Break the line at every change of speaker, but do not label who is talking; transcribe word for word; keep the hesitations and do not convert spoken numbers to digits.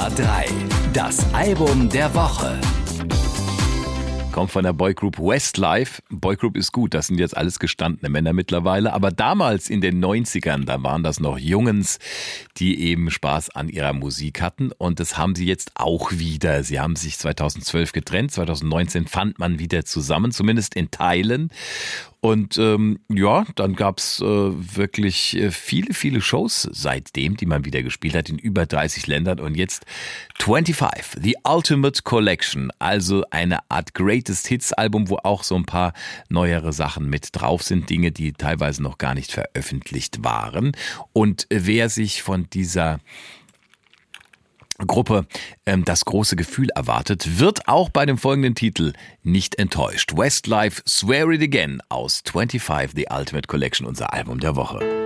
S W R drei, das Album der Woche. Kommt von der Boygroup Westlife. Boygroup ist gut, das sind jetzt alles gestandene Männer mittlerweile. Aber damals in den neunzigern, da waren das noch Jungens, die eben Spaß an ihrer Musik hatten. Und das haben sie jetzt auch wieder. Sie haben sich zweitausendzwölf getrennt, zweitausendneunzehn fand man wieder zusammen, zumindest in Teilen. Und ähm, ja, dann gab's äh, wirklich äh, viele, viele Shows seitdem, die man wieder gespielt hat in über dreißig Ländern. Und jetzt fünfundzwanzig, The Ultimate Collection, also eine Art Greatest Hits Album, wo auch so ein paar neuere Sachen mit drauf sind, Dinge, die teilweise noch gar nicht veröffentlicht waren. Und wer sich von dieser Gruppe ähm, das große Gefühl erwartet, wird auch bei dem folgenden Titel nicht enttäuscht. Westlife, Swear It Again aus fünfundzwanzig, The Ultimate Collection, unser Album der Woche.